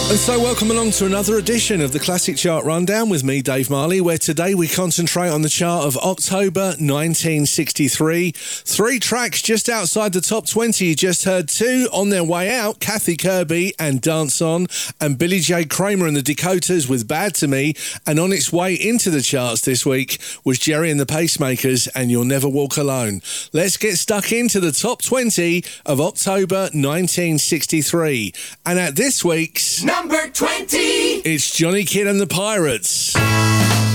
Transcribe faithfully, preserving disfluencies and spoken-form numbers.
And so welcome along to another edition of the Classic Chart Rundown with me, Dave Marley, where today we concentrate on the chart of October nineteen sixty-three. Three tracks just outside the top twenty. You just heard two on their way out, Kathy Kirby and Dance On, and Billy J. Kramer and the Dakotas with Bad to Me. And on its way into the charts this week was Jerry and the Pacemakers and You'll Never Walk Alone. Let's get stuck into the top twenty of October nineteen sixty-three. And at this week's Number twenty, it's Johnny Kidd and the Pirates.